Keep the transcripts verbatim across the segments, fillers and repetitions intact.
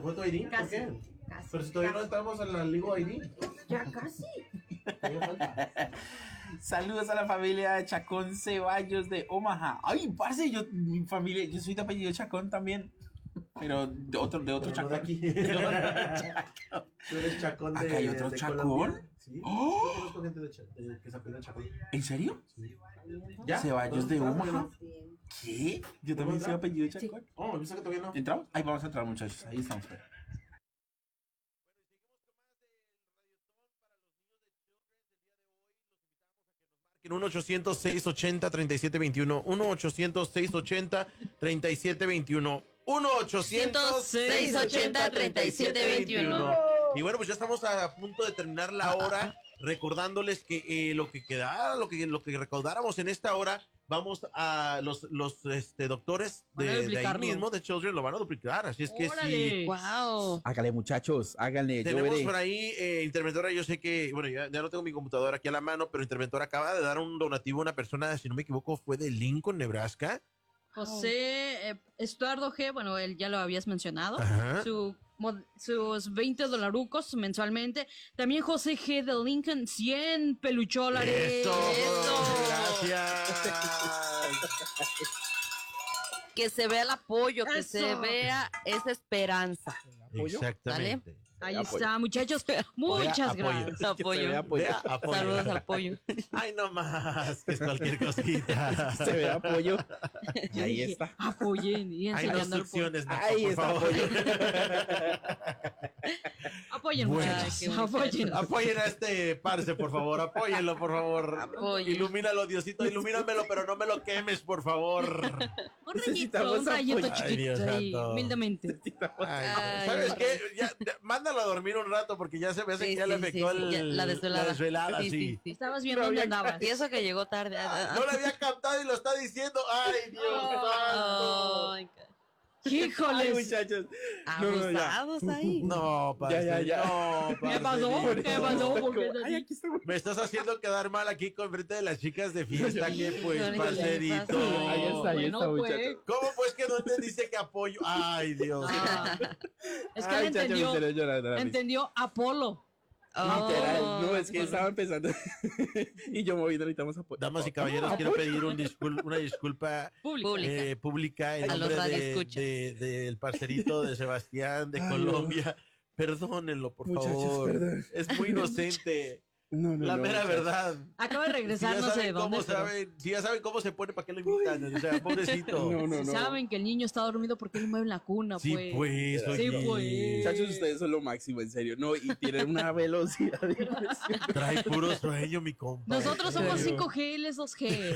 ¿Te fue tu I D? ¿Por Casi. qué? Casi. Pero si todavía no entramos en la Ligo I D. Ya casi. Todavía falta. Saludos a la familia de Chacón Ceballos de Omaha. Ay, parce, yo, mi familia, yo soy de apellido Chacón también. Pero de otro, de otro Pero no Chacón. de aquí. Tú eres Chacón de. ¿Acá hay otro de Chacón? Colombia. Sí. ¡Oh! Yo conozco gente de, Cha- de- que se apellida Chacón. ¿En serio? Sí. Ceballos de ¿Entonces, Omaha. ¿Qué? Yo también soy de apellido Chacón. Oh, me pensé que todavía no. ¿Entramos? Ahí vamos a entrar, muchachos. Ahí estamos. Pues. uno ochocientos, seiscientos ochenta, treinta y siete veintiuno. uno ochocientos, seiscientos ochenta, treinta y siete veintiuno. uno ochocientos, seiscientos ochenta, treinta y siete veintiuno. Y bueno, pues ya estamos a punto de terminar la hora, recordándoles que eh, lo que quedara, lo que, lo que recaudáramos en esta hora, vamos a los, los este, doctores Van a de, de ahí duplicarlo. mismo, de Children, lo van a duplicar. Así es que Órale. sí. Wow. Hágale, muchachos, háganle. Yo Tenemos veré. por ahí, eh, Interventora, yo sé que, bueno, ya, ya no tengo mi computadora aquí a la mano, pero Interventora acaba de dar un donativo a una persona, si no me equivoco, fue de Lincoln, Nebraska. José eh, Estuardo G, bueno, él ya lo habías mencionado. Ajá. Su, mo- sus veinte dolarucos mensualmente. También José G de Lincoln, cien pelucholares. Eso, Eso. gracias. Que se vea el apoyo, que Eso. se vea esa esperanza. Exactamente. Ahí Apoyo. está, muchachos. Muchas apoyo. gracias. Apoyo. vea apoyo. Vea, apoyo. Saludos al pollo. Ay, no más, que es cualquier cosita. Se ve apoyo. Y Yo ahí dije, está. Apoyen y Hay no enseñando el pollo. succiones, Naco, Ahí por está favor. apoyo. Apoyen, Bueno. muchachos. Ay, qué Apoyen. Apoyen a este parce, por favor. Apóyenlo, por favor. Apoyen. Ilumínalo, Diosito, ilumínamelo, pero no me lo quemes, por favor. Un rayito, Necesitamos un rayito apoyo. Ay, Dios chiquito ahí, santo. humildemente. Ay, Ay, ¿sabes no. qué? Ya, ya, mándalo a dormir un rato porque ya se me hace Sí, que ya sí, le sí, afectó sí, el- ya, la desvelada. La desvelada, sí. Sí, sí, sí. Estabas viendo No dónde había andabas. Y eso que llegó tarde. ah, No lo había captado y lo está diciendo. ¡Ay, Dios santo! Ay, ca- Ay, Híjoles. muchachos. No, no, ya. abusados ahí. No, parce, Ya, ya, ya. no, ¿Qué parce, pasó? no. ¿Qué pasó? ¿Por qué Ay, aquí está. Me estás haciendo quedar mal aquí con frente de las chicas de fiesta, que pues, Híjole, parcerito. ¿qué pasó? Ahí está, ahí Bueno, está, pues. muchachos. ¿Cómo pues que no entendiste que apoyo? Ay, Dios. Ah, es que Ay, él muchachos, me entendió, enteré llorando de la risa. entendió Apolo. Oh, Literal, no, es que estaba empezando y yo moviendo necesitamos apoyo. Damas y caballeros, quiero pedir un discul- una disculpa Público. Pública. eh, pública en A los nombre de, radioescuchas. de- del parcerito de Sebastián de Ay, Colombia. Perdónenlo, por Muchachos, favor. perdón. Es muy inocente. No, no, La no, mera muchachos. verdad. Acaba de Si regresar, ya no sé de saben dónde. cómo pero saben, si ya saben cómo se pone, ¿para qué lo invitan? O sea, pobrecito. No, no, si no. saben que el niño está dormido, ¿por qué le mueven la cuna? Sí, pues. pues, Sí, oye. pues. Muchachos, ustedes son lo máximo, en serio, ¿no? Y tienen una velocidad impresionante. Trae puro sueño, mi compa. Nosotros En somos serio. cinco G, él es dos G.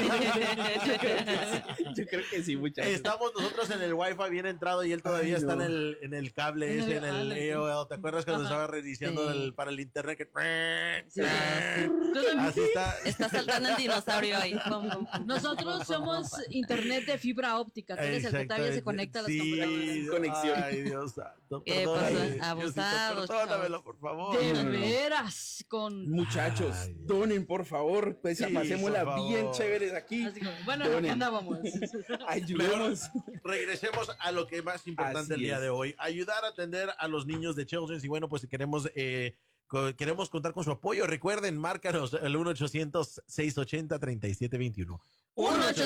Yo creo que sí, muchachos. Estamos nosotros en el Wi-Fi bien entrado y él todavía Ay, está no. en el, en el cable En ese, el- en el ah, E O L. ¿Te acuerdas cuando Ajá. estaba reiniciando Sí. el, para el internet? Que... Sí. Ah, Tú también- Así está. Está saltando el dinosaurio ahí. Pum, pum, pum, Nosotros pum, somos pum, pum. internet de fibra óptica. Tú eres el que todavía se Exactamente. conecta a las Sí, computadoras. Conexión. Ay, Dios santo. ¿Qué Perdóname, pasó? Diosito, Abusados, Perdónamelo, chavos. por favor. De no, no. veras, con... Muchachos, Ay, Dios. donen, por favor. Pues Sí, pasémosla por bien favor. chéveres aquí. Así como, bueno, ¿en lo que Donen. andábamos? Ayudemos. Regresemos a lo que es más importante Así el día es. de hoy. Ayudar a atender a los niños de Children's. Y bueno, pues queremos, eh, co- queremos contar con su apoyo. Recuerden, márcanos el uno ochocientos, seiscientos ochenta, treinta y siete veintiuno. uno